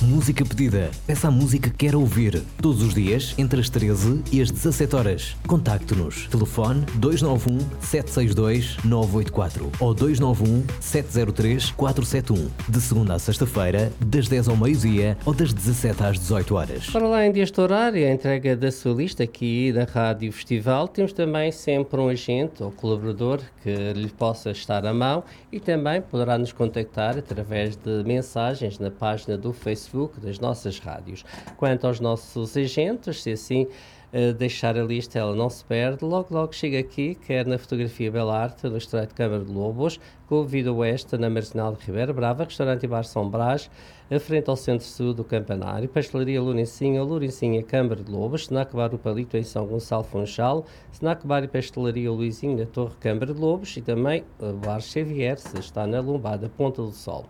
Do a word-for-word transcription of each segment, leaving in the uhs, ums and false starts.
música pedida. Peça a música que quer ouvir. Todos os dias, entre as treze e as dezassete horas. Contacte-nos. Telefone dois nove um, sete seis dois, nove oito quatro ou dois nove um, sete zero três, quatro sete um. De segunda a sexta-feira, das dez ao meio-dia ou das dezassete às dezoito horas. Para além deste horário, a entrega da sua lista aqui da Rádio Festival, temos também sempre um agente ou colaborador que lhe possa estar à mão e também poderá nos contactar através de mensagens na página do Facebook das nossas rádios. Quanto aos nossos agentes, se assim uh, deixar a lista, ela não se perde. Logo, logo chega aqui, quer na fotografia Bela Arte, no Estreito de Câmara de Lobos, com Vida Oeste, na Marginal de Ribeira Brava, Restaurante e Bar São Brás, a frente ao Centro-Sul do Campanário, Pastelaria Lourencinha, Lourencinha, Câmara de Lobos, Senac Bar o Palito em São Gonçalo Funchal, Senac Bar e Pastelaria Luizinho na Torre Câmara de Lobos e também o Bar Xavier, se está na Lombada Ponta do Sol.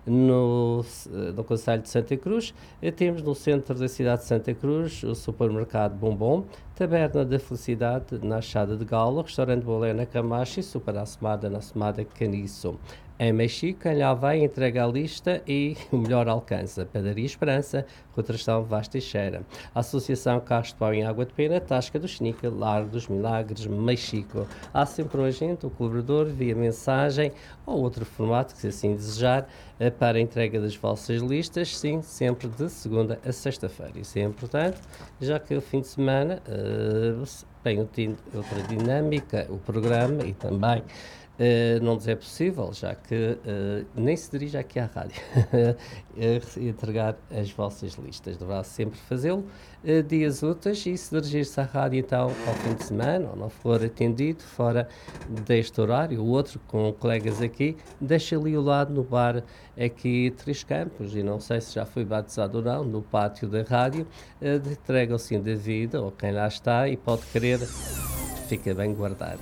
No, no Concelho de Santa Cruz, temos no centro da cidade de Santa Cruz o supermercado Bombom, Taberna da Felicidade na Achada de Galo, Restaurante Bolé na Camacha e Super Assomada na Assomada Caniço. Em Mexico, em Lhavei, entrega a lista e o melhor alcança. Padaria Esperança, Rotração Vasta e Cheira. Associação Carros de Pau em Água de Pena, Tasca do Xnica, Largo dos Milagres, Mexico. Há sempre um agente, um colaborador, via mensagem ou outro formato, que se assim desejar, para a entrega das vossas listas, sim, sempre de segunda a sexta-feira. Isso é importante, já que o fim de semana uh, tem outra dinâmica, o programa e também Uh, não nos é possível, já que uh, nem se dirige aqui à rádio uh, entregar as vossas listas. Deverá sempre fazê-lo uh, dias úteis e se dirigir-se à rádio então ao fim de semana ou não for atendido fora deste horário, o outro com colegas aqui, deixa ali ao lado no bar aqui Três Campos e não sei se já foi batizado ou não, no pátio da rádio, uh, entrega o sim da vida ou quem lá está e pode querer, fica bem guardado.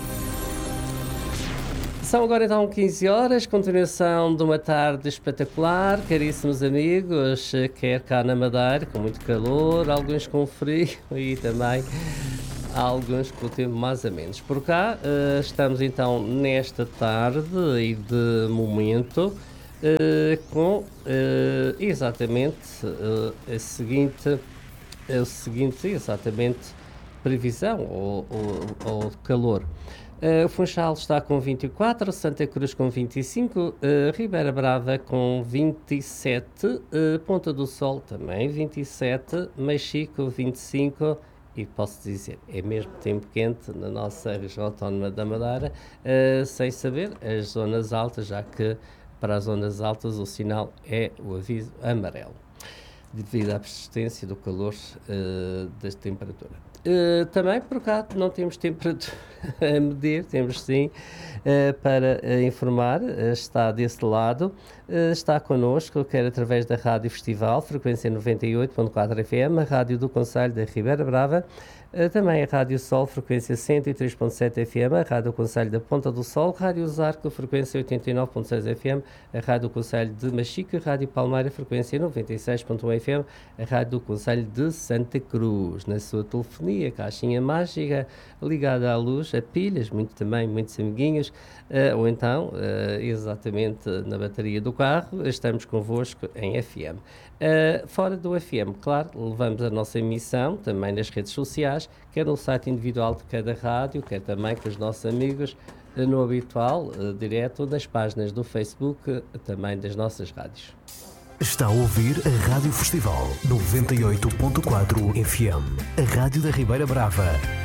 São agora então quinze horas, continuação de uma tarde espetacular, caríssimos amigos, quer cá na Madeira, com muito calor, alguns com frio e também alguns com o tempo mais ou menos. Por cá uh, estamos então nesta tarde e de momento uh, com uh, exatamente uh, a seguinte, a seguinte exatamente previsão ou, ou, ou calor. Uh, Funchal está com vinte e quatro, Santa Cruz com vinte e cinco, uh, Ribeira Brava com vinte e sete, uh, Ponta do Sol também vinte e sete, Mexico vinte e cinco e posso dizer, é mesmo tempo quente na nossa região autónoma da Madeira, uh, sem saber as zonas altas, já que para as zonas altas o sinal é o aviso amarelo, devido à persistência do calor uh, da temperatura. Uh, também por cá não temos temperatura a medir, temos sim uh, para uh, informar, uh, está desse lado, uh, está connosco, quer através da Rádio Festival, frequência noventa e oito ponto quatro F M, a Rádio do Concelho da Ribeira Brava, uh, também a Rádio Sol, frequência cento e três ponto sete F M, a Rádio do Concelho da Ponta do Sol, Rádio Zarco, frequência oitenta e nove ponto seis F M, a Rádio do Concelho de Machico, a Rádio Palmeira, frequência noventa e seis ponto um F M, a Rádio do Concelho de Santa Cruz, na sua telefonia, caixinha mágica ligada à luz, a pilhas, muito também, muitos amiguinhos, uh, ou então, uh, exatamente na bateria do carro, estamos convosco em F M. Uh, fora do F M, claro, levamos a nossa emissão também nas redes sociais, quer no site individual de cada rádio, quer também com os nossos amigos uh, no habitual, uh, direto nas páginas do Facebook, uh, também das nossas rádios. Está a ouvir a Rádio Festival noventa e oito ponto quatro F M, a Rádio da Ribeira Brava.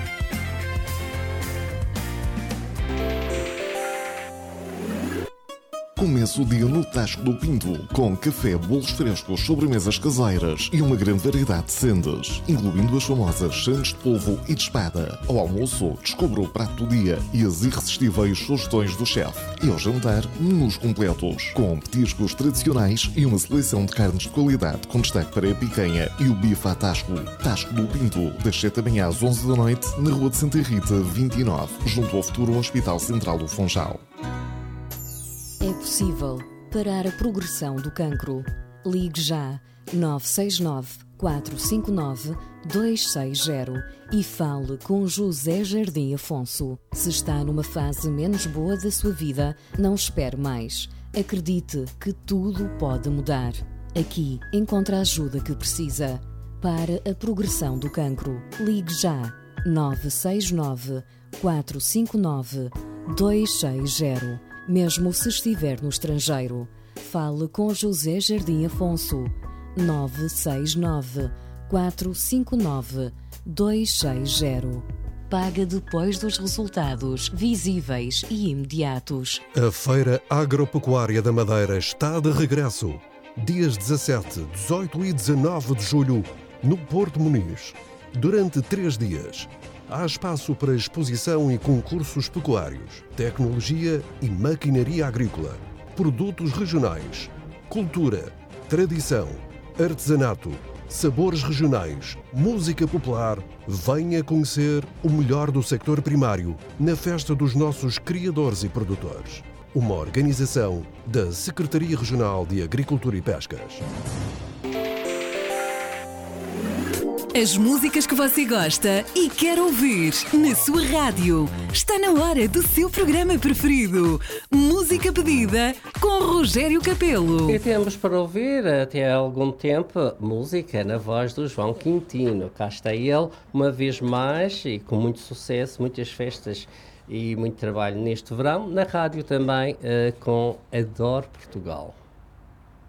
Começa o dia no Tasco do Pinto, com café, bolos frescos, sobremesas caseiras e uma grande variedade de sendas, incluindo as famosas sandes de polvo e de espada. Ao almoço, descubra o prato do dia e as irresistíveis sugestões do chefe. E ao jantar, menus completos, com petiscos tradicionais e uma seleção de carnes de qualidade, com destaque para a picanha e o bife à Tasco. Tasco do Pinto, das sete da manhã às onze da noite, na Rua de Santa Rita, vinte e nove, junto ao futuro Hospital Central do Funchal. É possível parar a progressão do cancro. Ligue já nove seis nove, quatro cinco nove, dois seis zero e fale com José Jardim Afonso. Se está numa fase menos boa da sua vida, não espere mais. Acredite que tudo pode mudar. Aqui encontra a ajuda que precisa. Para a progressão do cancro, ligue já nove seis nove, quatro cinco nove, dois seis zero. Mesmo se estiver no estrangeiro, fale com José Jardim Afonso. nove seis nove, quatro cinco nove, dois seis zero. Paga depois dos resultados visíveis e imediatos. A Feira Agropecuária da Madeira está de regresso. Dias dezassete, dezoito e dezanove de julho, no Porto Muniz. Durante três dias, há espaço para exposição e concursos pecuários, tecnologia e maquinaria agrícola, produtos regionais, cultura, tradição, artesanato, sabores regionais, música popular. Venha conhecer o melhor do sector primário na festa dos nossos criadores e produtores. Uma organização da Secretaria Regional de Agricultura e Pescas. As músicas que você gosta e quer ouvir na sua rádio. Está na hora do seu programa preferido. Música pedida com Rogério Capelo. E temos para ouvir até há algum tempo música na voz do João Quintino. Cá está ele, uma vez mais, e com muito sucesso, muitas festas e muito trabalho neste verão. Na rádio também, uh, com Adoro Portugal.